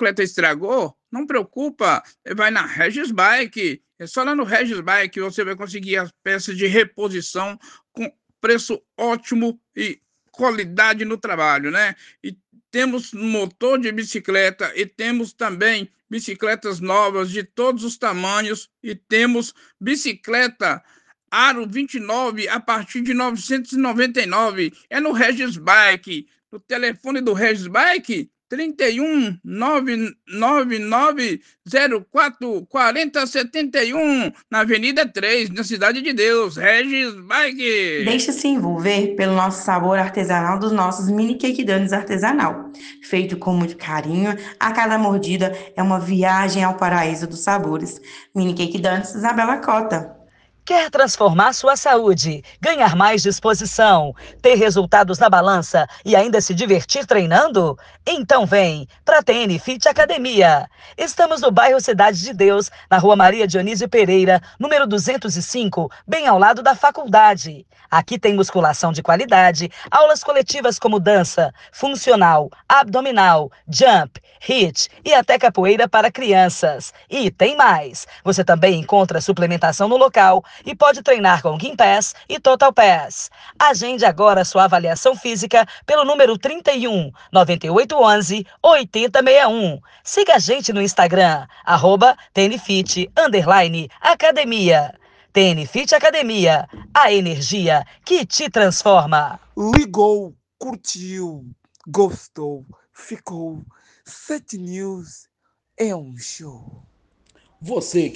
motocicleta estragou, não preocupa, vai na Regis Bike. É só lá no Regis Bike você vai conseguir as peças de reposição com preço ótimo e qualidade no trabalho, né? E temos motor de bicicleta e temos também bicicletas novas de todos os tamanhos e temos bicicleta Aro 29 a partir de 999. É no Regis Bike. O telefone do Regis Bike 31 999 04 40 71, na Avenida 3, na Cidade de Deus. Regis Bike. Deixe-se envolver pelo nosso sabor artesanal dos nossos mini cake donuts artesanal. Feito com muito carinho, a cada mordida é uma viagem ao paraíso dos sabores. Mini cake donuts Isabela Cota. Quer transformar sua saúde, ganhar mais disposição, ter resultados na balança e ainda se divertir treinando? Então vem para a TN Fit Academia. Estamos no bairro Cidade de Deus, na Rua Maria Dionísio Pereira, número 205, bem ao lado da faculdade. Aqui tem musculação de qualidade, aulas coletivas como dança, funcional, abdominal, jump, HIIT e até capoeira para crianças. E tem mais! Você também encontra suplementação no local e pode treinar com Gympass e Total Pass. Agende agora sua avaliação física pelo número 31 9811 8061. Siga a gente no Instagram, @TNFit_Academia. TNFit Academia, a energia que te transforma. Ligou, curtiu, gostou, ficou. 7 News é um show. Você